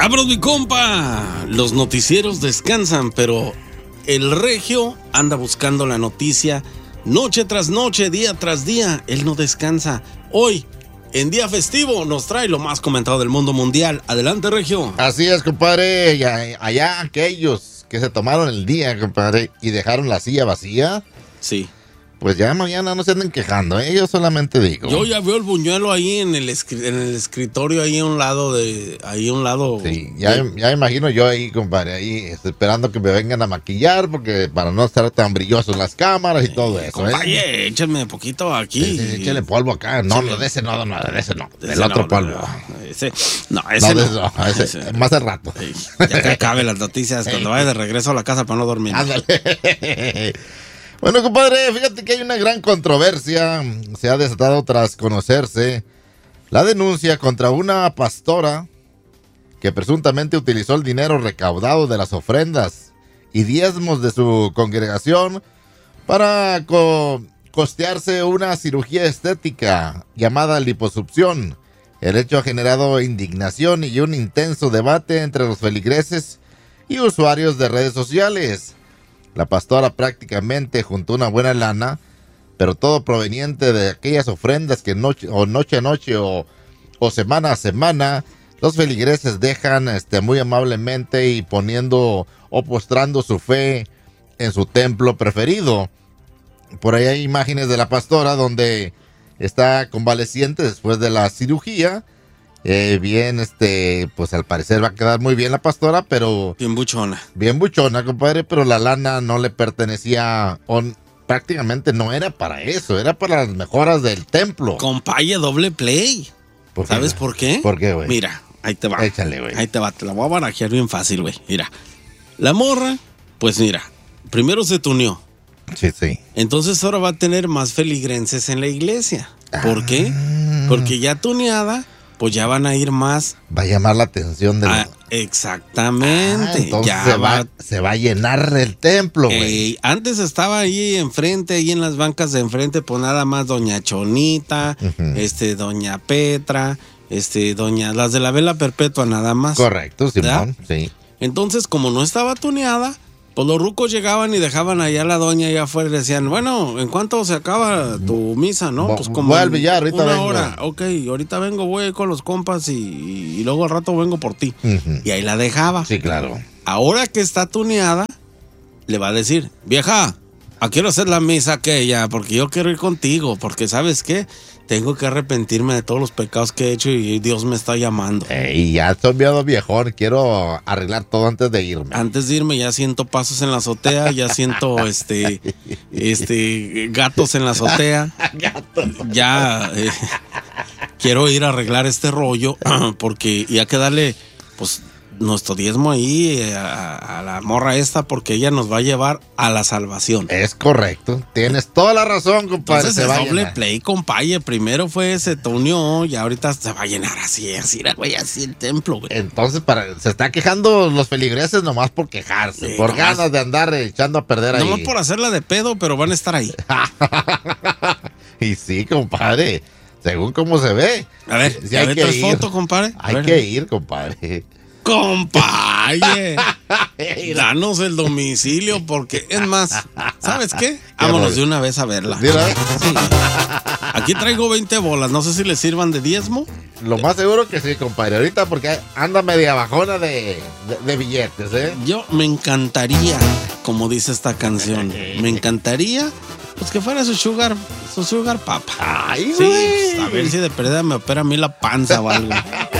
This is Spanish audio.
Vámonos, mi compa. Los noticieros descansan, pero el regio anda buscando la noticia noche tras noche, día tras día. Él no descansa. Hoy, en día festivo, nos trae lo más comentado del mundo mundial. Adelante, regio. Así es, compadre. Y allá aquellos que se tomaron el día, compadre, y dejaron la silla vacía. Sí. Pues ya mañana no se anden quejando, ¿eh? Yo solamente digo. Yo ya veo el buñuelo ahí en el escritorio, ahí a un lado Sí, ya imagino yo ahí, compadre, ahí esperando que me vengan a maquillar, porque para no estar tan brillosos las cámaras y todo eso, compadre, échame poquito aquí. Sí, échale polvo acá. No, de ese no. Del otro polvo. Ese más de rato. Ya que acabe las noticias, cuando vaya de regreso a la casa para no dormir. Ándale. Bueno, compadre, fíjate que hay una gran controversia. Se ha desatado tras conocerse la denuncia contra una pastora que presuntamente utilizó el dinero recaudado de las ofrendas y diezmos de su congregación para costearse una cirugía estética llamada liposucción. El hecho ha generado indignación y un intenso debate entre los feligreses y usuarios de redes sociales. La pastora prácticamente juntó una buena lana, pero todo proveniente de aquellas ofrendas que noche a noche o semana a semana los feligreses dejan muy amablemente y poniendo o postrando su fe en su templo preferido. Por ahí hay imágenes de la pastora donde está convaleciente después de la cirugía. Pues al parecer va a quedar muy bien la pastora, pero... Bien buchona. Bien buchona, compadre, pero la lana no le pertenecía, prácticamente no era para eso, era para las mejoras del templo. Compadre, doble play. ¿Sabes por qué? ¿Por qué, güey? Mira, ahí te va. Échale, güey. Ahí te va, te la voy a barajear bien fácil, güey. Mira, la morra, pues mira, primero se tuneó. Sí. Entonces ahora va a tener más feligrenses en la iglesia. ¿Por qué? Porque ya tuneada... pues ya van a ir más. Va a llamar la atención de exactamente. Entonces ya se va a llenar el templo, güey. Antes estaba ahí enfrente, ahí en las bancas de enfrente, pues nada más doña Chonita, doña Petra, las de la vela perpetua nada más. Correcto, Simón, sí. Entonces, como no estaba tuneada, pues los rucos llegaban y dejaban allá a la doña allá afuera y decían, bueno, ¿en cuánto se acaba tu misa, no? Pues como voy al billar, ahorita una vengo. hora. Ok, ahorita vengo, voy con los compas y luego al rato vengo por ti. Y ahí la dejaba. Sí, claro. Ahora que está tuneada, le va a decir, vieja, quiero hacer la misa aquella, porque yo quiero ir contigo, porque ¿sabes qué? Tengo que arrepentirme de todos los pecados que he hecho y Dios me está llamando. Y ya estoy enviado viejón, quiero arreglar todo antes de irme. Antes de irme ya siento pasos en la azotea, ya siento gatos en la azotea. Ya quiero ir a arreglar este rollo porque ya que darle pues nuestro diezmo ahí a la morra esta, porque ella nos va a llevar a la salvación. Es correcto, tienes toda la razón, compadre. Entonces es doble play, compadre. Primero se tuneó y ahorita se va a llenar así el templo, güey. Entonces se está quejando los feligreses nomás por quejarse, por ganas de andar echando a perder ahí. Nomás por hacerla de pedo, pero van a estar ahí. Y sí, compadre, según cómo se ve. A ver, sí, hay que ir. Foto, compadre. Hay que ir, compadre. Compadre, danos el domicilio porque es más, ¿sabes qué? Vámonos de una vez a verla. Sí. Aquí traigo 20 bolas, no sé si les sirvan de diezmo. Lo más seguro que sí, compadre, ahorita porque anda media bajona de billetes, ¿eh? Yo me encantaría, como dice esta canción, me encantaría pues que fuera su sugar papa. Ay, sí, pues, a ver si de perdida me opera a mí la panza o algo.